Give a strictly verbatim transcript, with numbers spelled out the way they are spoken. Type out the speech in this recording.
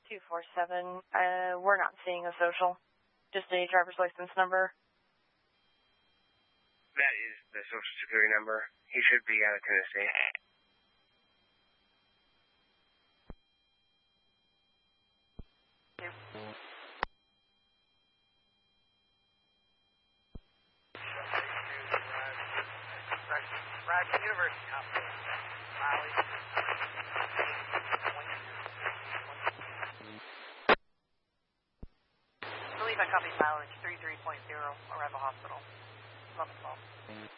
two four seven, uh, we're not seeing a social, just a driver's license number. That is the social security number. He should be out of Tennessee. Roger, University Hospital. Mileage. I believe I copied mileage three three point zero, Arrival Hospital. eleven twelve.